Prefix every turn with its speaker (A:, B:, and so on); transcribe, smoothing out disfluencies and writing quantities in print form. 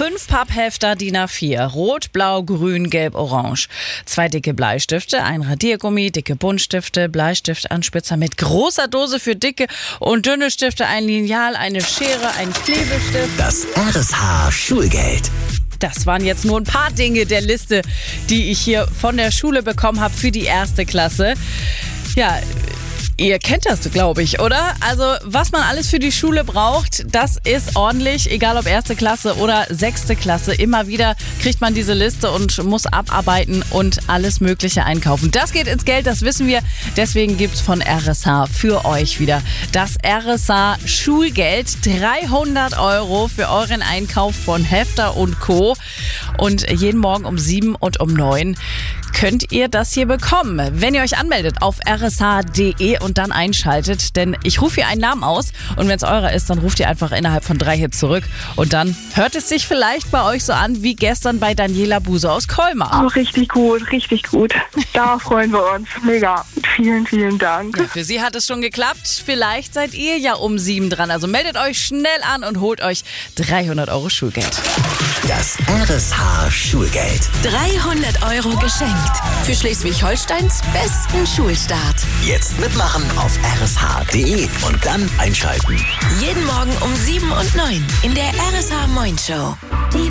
A: 5 Papphefter DIN A4, rot, blau, grün, gelb, orange. 2 dicke Bleistifte, ein Radiergummi, dicke Buntstifte, Bleistiftanspitzer mit großer Dose für dicke und dünne Stifte, ein Lineal, eine Schere, ein Klebestift.
B: Das RSH Schulgeld.
A: Das waren jetzt nur ein paar Dinge der Liste, die ich hier von der Schule bekommen habe für die 1. Klasse. Ja, ihr kennt das, glaube ich, oder? Also, was man alles für die Schule braucht, das ist ordentlich, egal ob 1. Klasse oder 6. Klasse. Immer wieder kriegt man diese Liste und muss abarbeiten und alles Mögliche einkaufen. Das geht ins Geld, das wissen wir. Deswegen gibt's von RSH für euch wieder das RSH Schulgeld. 300 € für euren Einkauf von Hefter und Co. Und jeden Morgen um 7 und um 9 könnt ihr das hier bekommen, wenn ihr euch anmeldet auf rsh.de und dann einschaltet, denn ich rufe hier einen Namen aus und wenn es eurer ist, dann ruft ihr einfach innerhalb von 3 Hits zurück und dann hört es sich vielleicht bei euch so an wie gestern bei Daniela Buse aus Colmar.
C: Oh, richtig gut, richtig gut. Da freuen wir uns. Mega. Vielen, vielen Dank.
A: Ja, für sie hat es schon geklappt. Vielleicht seid ihr ja um 7 dran. Also meldet euch schnell an und holt euch 300 € Schulgeld.
B: Das RSH Schulgeld.
D: 300 € geschenkt. Für Schleswig-Holsteins besten Schulstart.
B: Jetzt mitmachen auf rsh.de und dann einschalten.
D: Jeden Morgen um 7 und 9 in der RSH Moin Show. Die